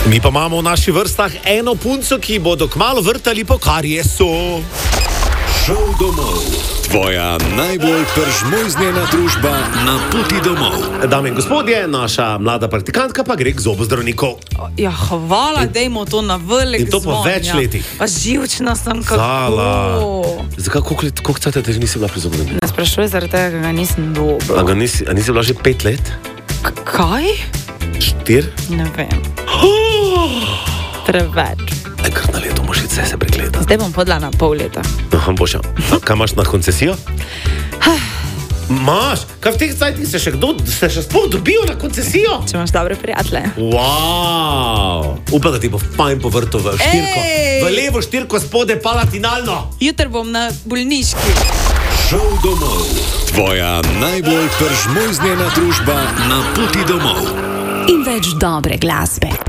Mi pa imamo v naši vrstah eno punco, ki bodo kmalu vrtali po kariesu. Šel domov. Tvoja najbolj peržmojznjena družba na poti domov. Dame in gospodje, naša mlada praktikantka pa gre k zobozdravniku. Ja, hvala, dajmo to na velik In to po zvon, več letih. Pa živčna sem kako. Zala. Zakaj, koliko cajta te že nisi bila pri zobozdravniku? Ne sprašuj, zaradi tega, ker ga nisem dobro. A nisi bila že 5 let? Kaj? 4? Ne vem. Preveč. Enkrat na leto moš se pregledati. Zdaj bom podla na pol leta. Aha, boša. A kaj imaš na koncesijo? Maš? Kaj v teh cajtih se še sploh dobijo na koncesijo? Če imaš dobre prijatelje. Wow. Upam, da ti bo fajn povrto v štirko. Ej! V levo štirko, spode palatinalno. Jutri bom na bolniški. Šel domov. Tvoja najbolj peržmojznjena družba na poti domov. In več dobre glasbe.